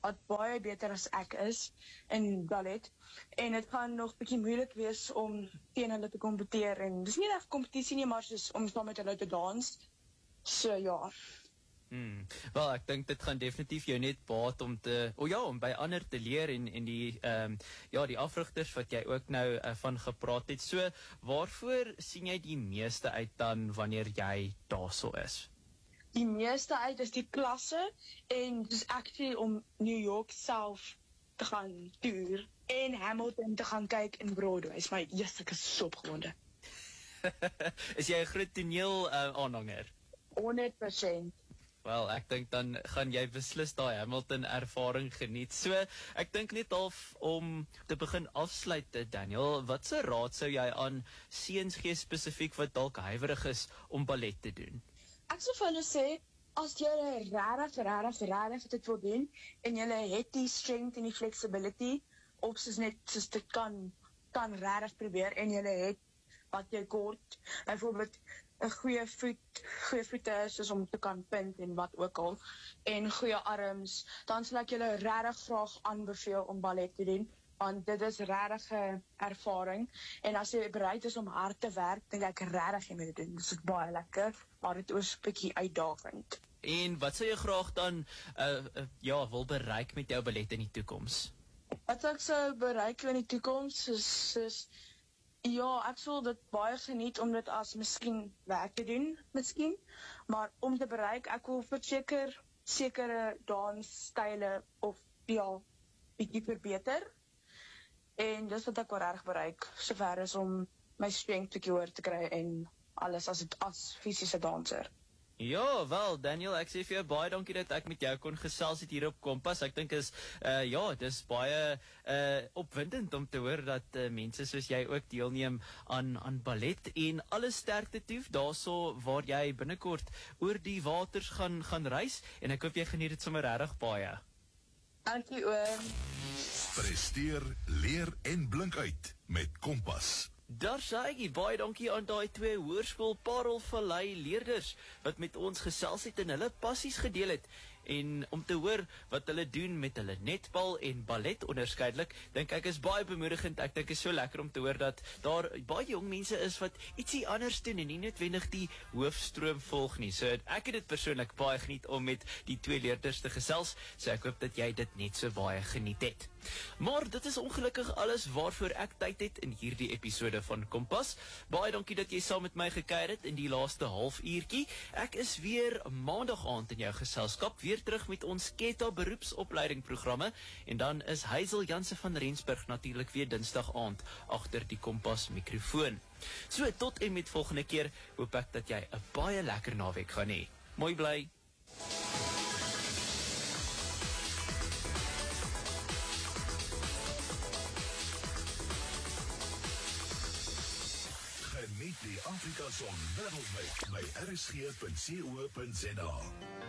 wat baie beter as ek is in ballet, en het gaan nog bietjie moeilik wees om teen hulle te kompeteer, en dis nie echt kompetisie nie, maar soos om saam met hulle te dans, so ja. Wel, ek dink dit gaan definitief jou net baat om om by ander te leer en die die afrigters wat jy ook nou van gepraat het. So, waarvoor sien jy die meeste uit dan wanneer jy daarso is? Die meeste uit is die klasse, en dis actually om New York self te gaan toer, en Hamilton te gaan kyk in Broadway. Is my eerste, ek is so opgewonde. Is jy 'n groot toneel aanhanger? 100%. Wel, ek dink dan gaan jy beslis daai Hamilton ervaring geniet. So, ek dink net half om te begin afsluit, Daniel, wat se raad sou jy aan seuns gee spesifiek wat dalk huiwerig is om ballet te doen? Ek sou vir hulle sê, as jy regtig dit wil doen, en jy het die strength en die flexibility, of soos dit kan regtig probeer, en jy het wat jy kort, byvoorbeeld 'n goeie voete is, soos om te kan punt en wat ook al, en goeie arms, dan sal ek julle regtig graag aanbeveel om ballet te doen, want dit is regtig 'n ervaring, en as jy bereid is om hard te werk, dink ek regtig jy moet dit doen. Dit is baie lekker, maar dit is 'n bietjie uitdagend. En wat sou jy graag dan wil bereik met jou ballet in die toekoms? Wat ek sou bereik in die toekoms is ek sal dit baie geniet om dit as miskien werk te doen, maar om te bereik, ek wil verseker sekere dansstyle of bietjie verbeter, en dis wat ek wel reg bereik, sover is om my strength bietjie hoor te kry en alles as fisiese danser. Ja, wel, Daniel, ek sê vir jou baie dankie dat ek met jou kon gesels het hier op Kompas. Ek dink dis baie opwindend om te hoor dat mense soos jy ook deelneem aan ballet, en alle sterkte toe daarso waar jy binnekort oor die waters gaan reis, en ek hoop jy geniet dit sommer regtig baie. Dankie oom. Presteer, leer en blink uit met Kompas. Daar sê ek, baie dankie aan daai 2 hoërskool Parelvallei leerders wat met ons gesels het en hulle passies gedeel het, en om te hoor wat hulle doen met hulle netbal en ballet onderskeidelik, dink ek is baie bemoedigend. Ek dink is so lekker om te hoor dat daar baie jong mense is wat ietsie anders doen en nie noodwendig die hoofstroom volg nie. So ek het dit persoonlik baie geniet om met die 2 leerders te gesels, so ek hoop dat jy dit net so baie geniet het. Maar dit is ongelukkig alles waarvoor ek tyd het in hierdie episode van Kompas. Baie dankie dat jy saam met my gekuier het in die laaste halfuurtjie. Ek is weer maandag aand in jou geselskap, weer terug met ons Keta beroepsopleiding programme, en dan is Hazel Janse van Rensburg natuurlik weer dinsdag aand agter die Kompas mikrofoon. So, tot en met volgende keer, hoop ek dat jy 'n baie lekker naweek gaan hê. Mooi bly. Geniet die Afrika Son wêreldwyd by rsg.co.za.